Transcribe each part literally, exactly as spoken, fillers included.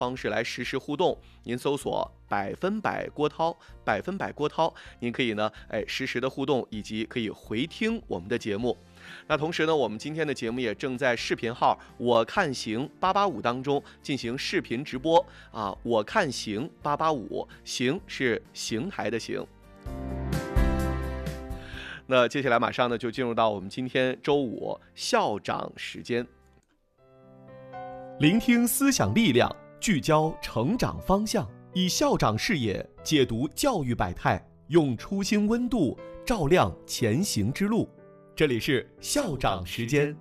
方式来实时互动。您搜索百分百郭涛，百分百郭涛，您可以呢，哎，实时的互动，以及可以回听我们的节目。那同时呢，我们今天的节目也正在视频号我看行八八五当中进行视频直播啊，我看行八八五，行是邢台的行。那接下来马上呢就进入到我们今天周五校长时间，聆听思想力量，聚焦成长方向，以校长视野解读教育百态，用初心温度照亮前行之路。这里是校长时间。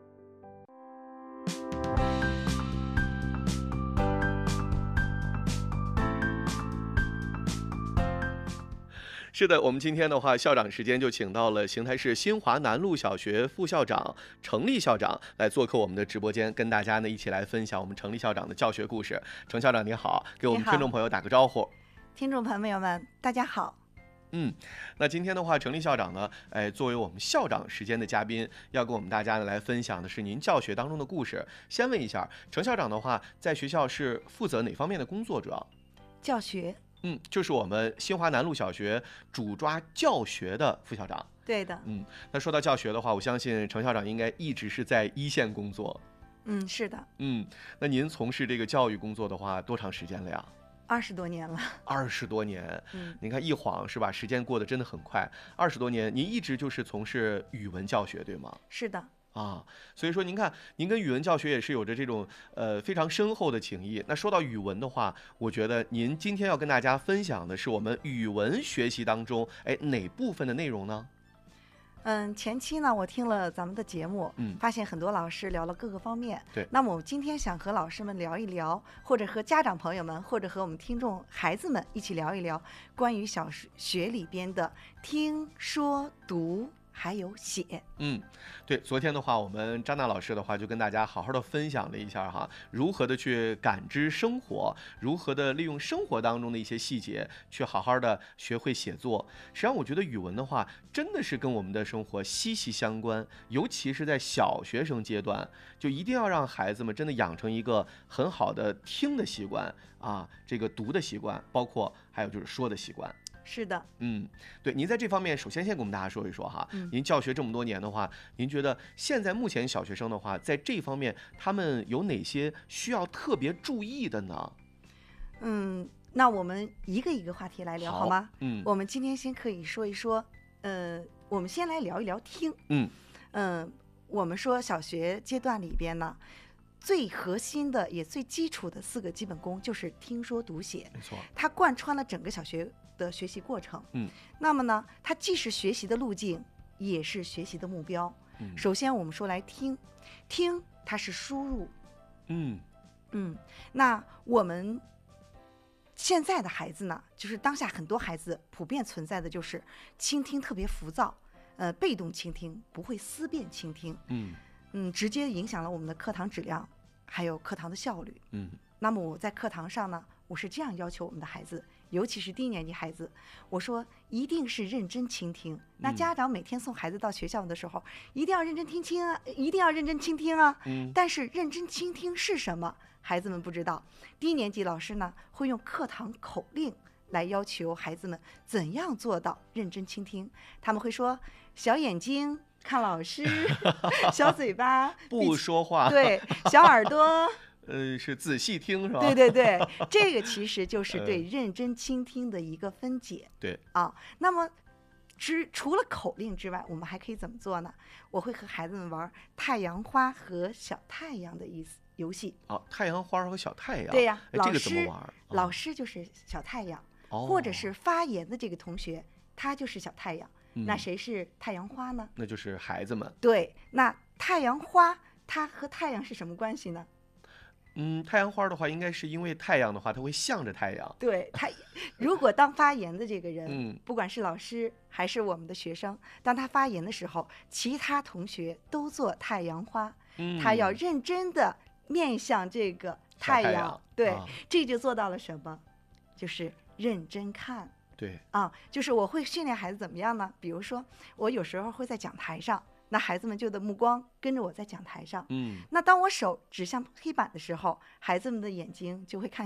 是的，我们今天的话，校长时间就请到了邢台市新华南路小学副校长程立校长来做客我们的直播间，跟大家呢一起来分享我们程立校长的教学故事。程校长你好，给我们听众朋友打个招呼。 听众朋友们，大家好。 嗯，那今天的话，程立校长呢，哎，作为我们校长时间的嘉宾，要跟我们大家呢来分享的是您教学当中的故事。先问一下，程校长的话，在学校是负责哪方面的工作？主要教学。 嗯，就是我们新华南路小学主抓教学的副校长。 对的。 嗯，那说到教学的话，我相信程校长应该一直是在一线工作。 嗯，是的。 嗯，那您从事这个教育工作的话，多长时间了呀？ 二十多年了。 二十多年。 嗯， 您看一晃是吧？时间过得真的很快。二十多年，您一直就是从事语文教学，对吗？ 是的。 啊，所以说您看，您跟语文教学也是有着这种呃非常深厚的情谊。那说到语文的话，我觉得您今天要跟大家分享的是我们语文学习当中，哎，哪部分的内容呢？ 嗯，前期呢，我听了咱们的节目， 嗯， 发现很多老师聊了各个方面。 对。 那么我今天想和老师们聊一聊，或者和家长朋友们，或者和我们听众孩子们一起聊一聊关于小学里边的听说读还有写。 嗯，对，昨天的话，我们张娜老师的话就跟大家好好的分享了一下哈，如何的去感知生活，如何的利用生活当中的一些细节，去好好的学会写作。实际上，我觉得语文的话，真的是跟我们的生活息息相关，尤其是在小学生阶段，就一定要让孩子们真的养成一个很好的听的习惯啊，这个读的习惯，包括还有就是说的习惯。 是的。 嗯，对，您在这方面首先先跟我们大家说一说哈， 嗯， 您教学这么多年的话，您觉得现在目前小学生的话，在这方面他们有哪些需要特别注意的呢？ 嗯，那我们一个一个话题来聊 好, 好吗？ 嗯， 我们今天先可以说一说，呃，我们先来聊一聊听。 嗯嗯、呃，我们说小学阶段里边呢，最核心的也最基础的四个基本功就是听说读写， 没错， 它贯穿了整个小学的学习过程。 嗯， 那么呢，它既是学习的路径，也是学习的目标。 嗯， 首先我们说来听，听它是输入。 嗯嗯，那我们现在的孩子呢，就是当下很多孩子普遍存在的就是倾听特别浮躁，呃，被动倾听，不会思辨倾听。 嗯嗯，直接影响了我们的课堂质量，还有课堂的效率。 嗯， 那么我在课堂上呢，我是这样要求我们的孩子，尤其是低年级孩子，我说一定是认真倾听。那家长每天送孩子到学校的时候，一定要认真听听啊，一定要认真倾听啊。 嗯， 但是认真倾听是什么，孩子们不知道。低年级老师呢，会用课堂口令来要求孩子们怎样做到认真倾听。他们会说：小眼睛看老师，小嘴巴不说话， 对，小耳朵。 呃，是仔细听是吧？ 对对对，这个其实就是对认真倾听的一个分解。 对啊，那么之除了口令之外，我们还可以怎么做呢？我会和孩子们玩太阳花和小太阳的意思游戏。 哦，太阳花和小太阳。 对呀， 哎，这个怎么玩？ 老师，老师就是小太阳， 哦， 或者是发言的这个同学，他就是小太阳。 嗯， 那谁是太阳花呢？ 那就是孩子们。 对，那太阳花它和太阳是什么关系呢？ 嗯，太阳花的话，应该是因为太阳的话，它会向着太阳。 对，他如果当发言的这个人， 嗯， 不管是老师还是我们的学生，当他发言的时候，其他同学都做太阳花， 嗯， 他要认真的面向这个太阳。 太阳对， 啊， 这就做到了什么？就是认真看。 对啊，就是我会训练孩子怎么样呢？比如说，我有时候会在讲台上那孩子们就的目光跟着我在讲台上。 嗯， 那当我手指向黑板的时候，孩子们的眼睛就会看